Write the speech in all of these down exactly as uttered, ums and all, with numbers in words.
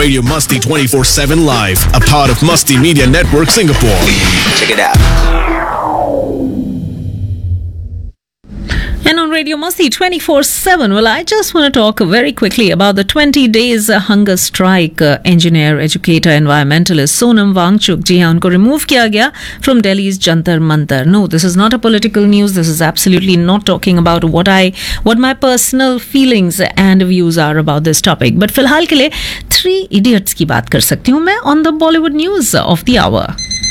Radio Musty twenty-four seven Live, a part of Musty Media Network Singapore. Check it out. And on Radio Musty twenty-four seven, well, I just want to talk very quickly about the twenty days uh, hunger strike. Uh, engineer, educator, environmentalist Sonam Wangchuk, जी हाँ, उनको remove किया गया from Delhi's Jantar Mantar. No, this is not a political news. This is absolutely not talking about what I, what my personal feelings and views are about this topic. But फिलहाल के लिए Three Idiots की बात कर सकती हूँ मैं on the Bollywood news of the hour.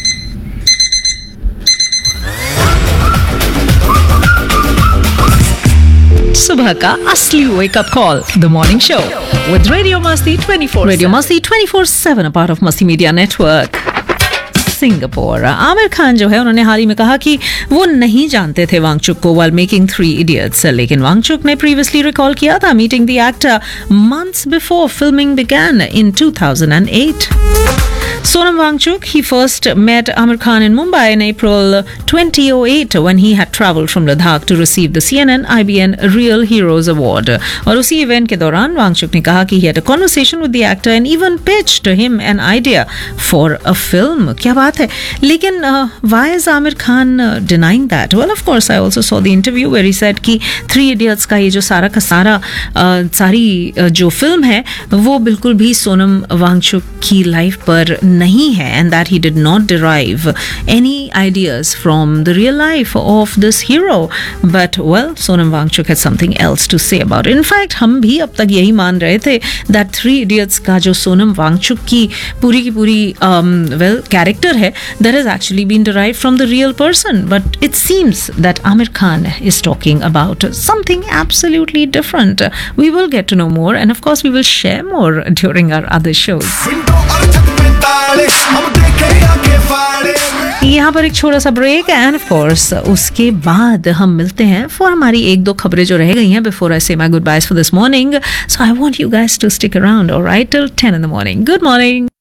सुबह का असली wake up call, the morning show with radio मस्ती twenty-four रेडियो मस्ती twenty-four seven, a part of मस्ती media network Singapore. Aamir Khan जो है उन्होंने हाल ही में कहा कि वो नहीं जानते थे वांगचुक को while making Three Idiots, लेकिन वांगचुक ने प्रीवियसली रिकॉल किया था meeting the actor months before filming began in two thousand eight. Sonam Wangchuk, he first met Amir Khan in Mumbai in April twenty oh eight when he had travelled from Ladakh to receive the C N N I B N Real Heroes Award. और उसी event के दौरान Wangchuk ने कहा कि he had a conversation with the actor and even pitched him an idea for a film. क्या बात है. लेकिन uh, why is Amir Khan uh, denying that? Well, of course, I also saw the interview where he said कि Three Idiots का ये जो सारा का सारा uh, सारी uh, जो फिल्म है वो बिल्कुल भी सोनम वांगचुक की लाइफ पर नहीं है, and that he did not derive any ideas from the real life of this hero. But well, Sonam Wangchuk had something else to say about it. In fact, हम भी अब तक यही मान रहे थे that Three Idiots का जो सोनम वांगचुक की पूरी की पूरी um, well character है, that has actually been derived from the real person. But it seems that Amir Khan is talking about something absolutely different. We will get to know more, and of course, we will share more during our other shows. यहाँ पर एक छोटा सा break end of course उसके बाद हम मिलते हैं फॉर हमारी एक दो खबरें जो रह गई हैं बिफोर आई से my good boys for this morning. So I want you guys to stick around alright till ten in the morning. Good morning.